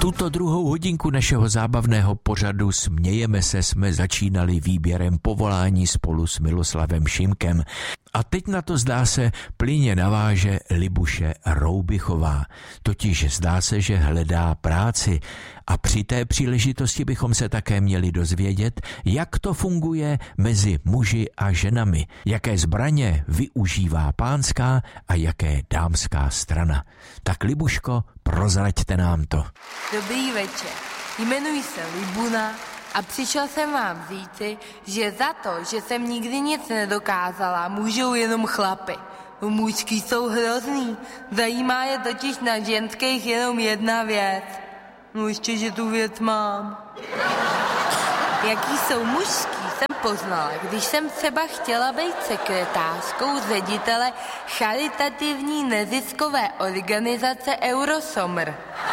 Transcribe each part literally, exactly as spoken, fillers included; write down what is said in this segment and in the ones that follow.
Tuto druhou hodinku našeho zábavného pořadu Smějeme se jsme začínali výběrem povolání spolu s Miloslavem Šimkem. A teď na to zdá se plyně naváže Libuše Roubichová. Totiž zdá se, že hledá práci. A při té příležitosti bychom se také měli dozvědět, jak to funguje mezi muži a ženami, jaké zbraně využívá pánská a jaké dámská strana. Tak Libuško, prozraďte nám to. Dobrý večer, jmenuji se Libuna a přišel jsem vám říci, že za to, že jsem nikdy nic nedokázala, můžou jenom chlapy. Mužský jsou hrozný, zajímá je totiž na ženských jenom jedna věc. No ještě, že tu věc mám. Jaký jsou mužský, jsem poznala, když jsem třeba chtěla být sekretářskou ředitele charitativní neziskové organizace Eurosomr.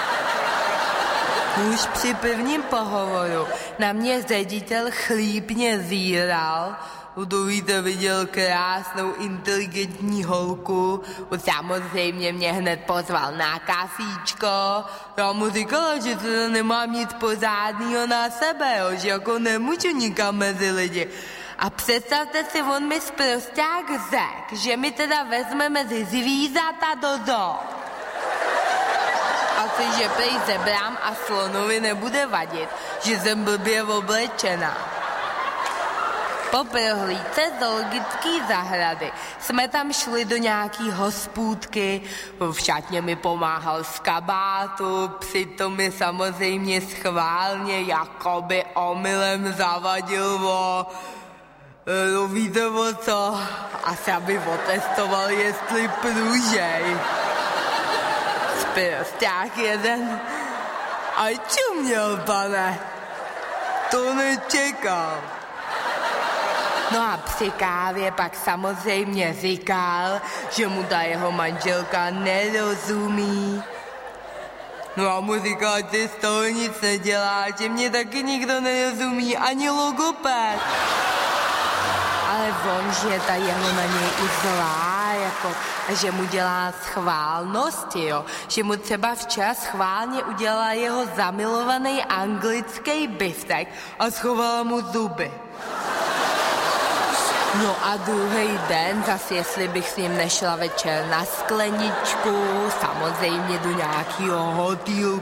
Už při prvním pohovoru na mě ředitel chlípně zíral. To víte, viděl krásnou, inteligentní holku. Samozřejmě mě hned pozval na kasíčko. Já mu říkala, že to nemám nic pořádného na sebe, jo, že jako nemůžu nikam mezi lidi. A představte si, on mi sprosták řekl, že mi teda vezme mezi zvířata do zoo. Asi, že prej zebrám a slonovi nebude vadit, že jsem blbě oblečená. Po prohlídce zoologické zahrady jsme tam šli do nějaký hospůdky, v šatně mi pomáhal z kabátu, přitom mi samozřejmě schválně jakoby omylem zavadil o... No víte o co? Asi aby otestoval, jestli průžej. Sprosták jeden. A čuměl, pane. To nečekal. No a při kávě pak samozřejmě říkal, že mu ta jeho manželka nerozumí. No a mu říkal, že ty z toho nic nedělá, že mě taky nikdo nerozumí, ani logoped. Ale on, že ta jeho na něj i zlá, jako, že mu dělá schválnosti, jo. Že mu třeba včera schválně udělala jeho zamilovaný anglický biftek a schovala mu zuby. No a druhý den, zase jestli bych s ním nešla večer na skleničku, samozřejmě do nějakého hotelu